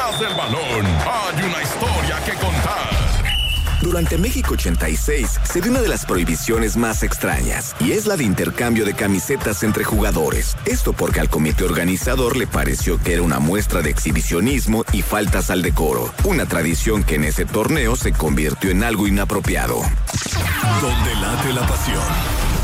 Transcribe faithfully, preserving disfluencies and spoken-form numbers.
Detrás del balón hay una historia que contar. Durante México ochenta y seis se dio una de las prohibiciones más extrañas, y es la de intercambio de camisetas entre jugadores. Esto porque al comité organizador le pareció que era una muestra de exhibicionismo y faltas al decoro, una tradición que en ese torneo se convirtió en algo inapropiado. Donde late la pasión.